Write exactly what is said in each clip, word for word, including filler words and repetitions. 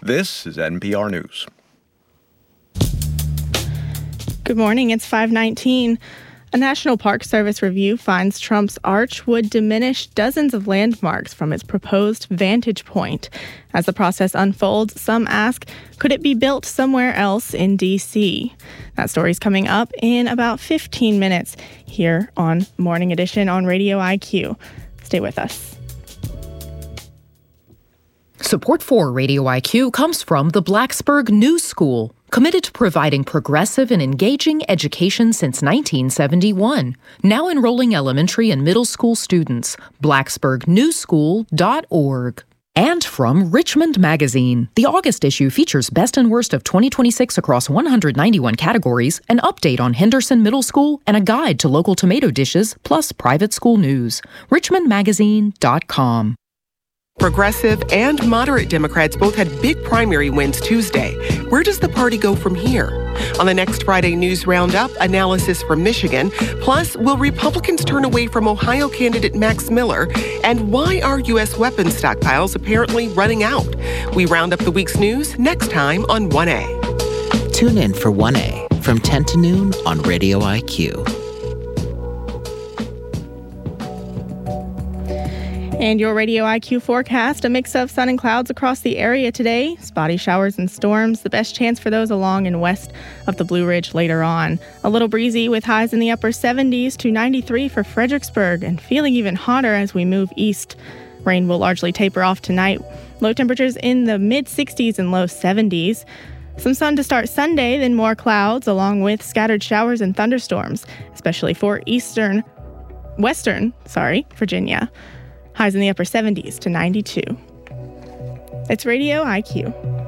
This is N P R News. Good morning, it's five nineteen. A National Park Service review finds Trump's arch would diminish dozens of landmarks from its proposed vantage point. As the process unfolds, some ask, could it be built somewhere else in D C? That story's coming up in about fifteen minutes here on Morning Edition on Radio I Q. Stay with us. Support for Radio I Q comes from the Blacksburg News School, committed to providing progressive and engaging education since nineteen seventy-one. Now enrolling elementary and middle school students. blacksburg news school dot org. And from Richmond Magazine. The August issue features best and worst of twenty twenty-six across one hundred ninety-one categories, an update on Henderson Middle School, and a guide to local tomato dishes, plus private school news. richmond magazine dot com. Progressive and moderate Democrats both had big primary wins Tuesday. Where does the party go from here? On the next Friday News Roundup, analysis from Michigan. Plus, will Republicans turn away from Ohio candidate Max Miller? And why are U S weapons stockpiles apparently running out? We round up the week's news next time on one A. Tune in for one A from ten to noon on Radio I Q. And your Radio I Q forecast, a mix of sun and clouds across the area today. Spotty showers and storms, the best chance for those along and west of the Blue Ridge later on. A little breezy with highs in the upper seventies to ninety-three for Fredericksburg, and feeling even hotter as we move east. Rain will largely taper off tonight. Low temperatures in the mid-sixties and low seventies. Some sun to start Sunday, then more clouds along with scattered showers and thunderstorms, especially for eastern, western, sorry, Virginia. Highs in the upper seventies to ninety-two. It's Radio I Q.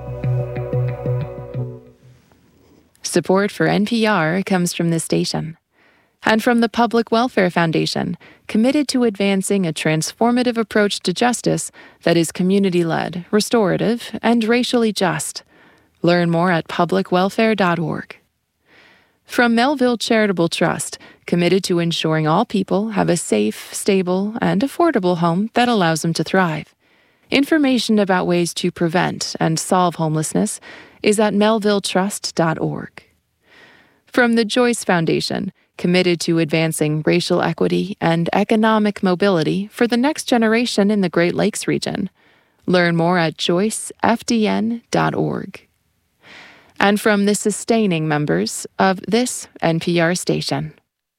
Support for N P R comes from this station and from the Public Welfare Foundation, committed to advancing a transformative approach to justice that is community-led, restorative, and racially just. Learn more at public welfare dot org. From Melville Charitable Trust, committed to ensuring all people have a safe, stable, and affordable home that allows them to thrive. Information about ways to prevent and solve homelessness is at melville trust dot org. From the Joyce Foundation, committed to advancing racial equity and economic mobility for the next generation in the Great Lakes region. Learn more at joyce f d n dot org. And from the sustaining members of this N P R station.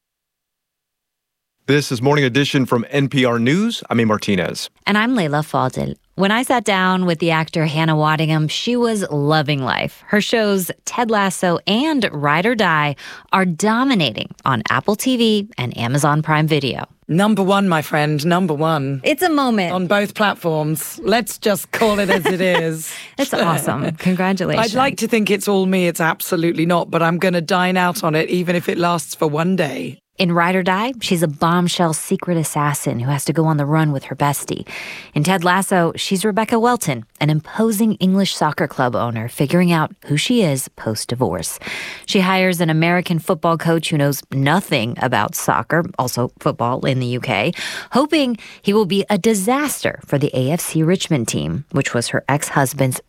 This is Morning Edition from N P R News. I'm A. Martinez. And I'm Layla Fadel. When I sat down with the actor Hannah Waddingham, she was loving life. Her shows Ted Lasso and Ride or Die are dominating on Apple T V and Amazon Prime Video. Number one, my friend, number one. It's a moment. On both platforms. Let's just call it as it is. It's awesome. Congratulations. I'd like to think it's all me. It's absolutely not, but I'm going to dine out on it, even if it lasts for one day. In Ride or Die, she's a bombshell secret assassin who has to go on the run with her bestie. In Ted Lasso, she's Rebecca Welton, an imposing English soccer club owner figuring out who she is post-divorce. She hires an American football coach who knows nothing about soccer, also football in the U K, hoping he will be a disaster for the A F C Richmond team, which was her ex-husband's